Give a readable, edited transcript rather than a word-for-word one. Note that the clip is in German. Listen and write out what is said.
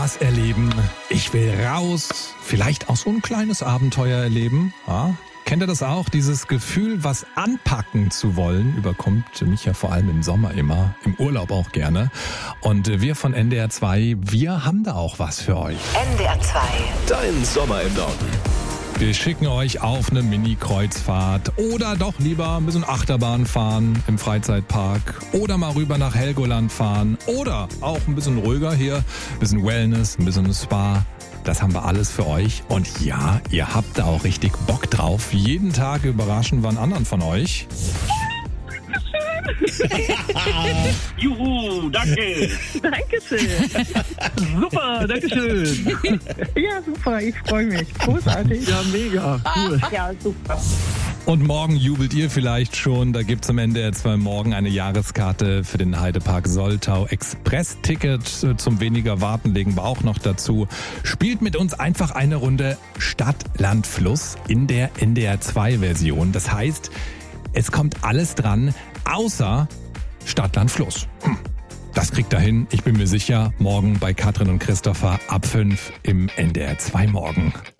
was erleben. Ich will raus. Vielleicht auch so ein kleines Abenteuer erleben. Ja? Kennt ihr das auch? Dieses Gefühl, was anpacken zu wollen, überkommt mich ja vor allem im Sommer immer, im Urlaub auch gerne. Und wir von NDR 2, wir haben da auch was für euch. NDR 2. Dein Sommer im Norden. Wir schicken euch auf eine Mini-Kreuzfahrt oder doch lieber ein bisschen Achterbahn fahren im Freizeitpark oder mal rüber nach Helgoland fahren oder auch ein bisschen ruhiger hier, ein bisschen Wellness, ein bisschen Spa. Das haben wir alles für euch. Und ja, ihr habt da auch richtig Bock drauf. Jeden Tag überraschen wir einen anderen von euch. Juhu, danke. Dankeschön. Super, dankeschön. Ja, super, ich freue mich. Großartig. Ja, mega, cool. Ja, super. Und morgen jubelt ihr vielleicht schon. Da gibt's am NDR 2 morgen eine Jahreskarte für den Heidepark Soltau. Express-Ticket zum weniger Warten legen wir auch noch dazu. Spielt mit uns einfach eine Runde Stadt, Land, Fluss in der NDR 2 Version. Das heißt, es kommt alles dran, außer Stadt, Land, Fluss. Das kriegt er hin. Ich bin mir sicher, morgen bei Katrin und Christopher ab 5 im NDR 2 morgen.